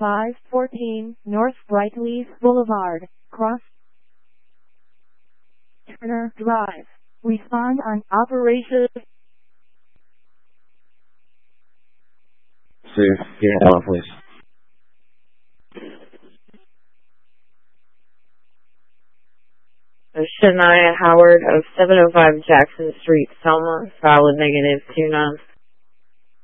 514 North Brightleaf Boulevard, Cross Turner Drive. Respond on Operation Sir, here in office. Shania Howard of 705 Jackson Street, Selma, filed a -29.